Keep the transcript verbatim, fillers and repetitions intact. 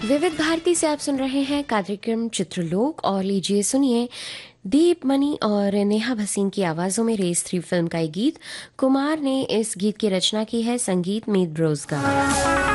विविध भारती से आप सुन रहे हैं कार्यक्रम चित्रलोक और लीजिए सुनिए दीप मनी और नेहा भसीन की आवाजों में रेस थ्री फिल्म का एक गीत। कुमार ने इस गीत की रचना की है, संगीत मीत ब्रोज का।